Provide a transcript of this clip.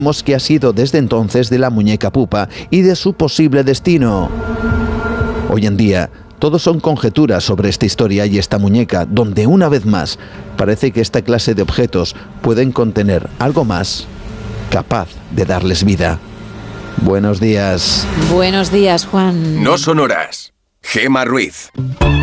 que ha sido desde entonces de la muñeca pupa y de su posible destino. Hoy en día, todo son conjeturas sobre esta historia y esta muñeca, donde una vez más parece que esta clase de objetos pueden contener algo más capaz de darles vida. Buenos días. Buenos días, Juan. No son horas. Gema Ruiz.